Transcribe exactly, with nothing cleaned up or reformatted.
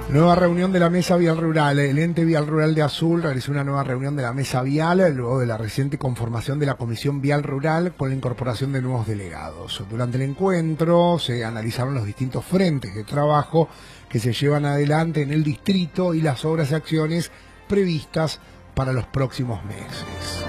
Nueva reunión de la Mesa Vial Rural. El Ente Vial Rural de Azul realizó una nueva reunión de la Mesa Vial luego de la reciente conformación de la Comisión Vial Rural con la incorporación de nuevos delegados. Durante el encuentro se analizaron los distintos frentes de trabajo que se llevan adelante en el distrito y las obras y acciones previstas para los próximos meses.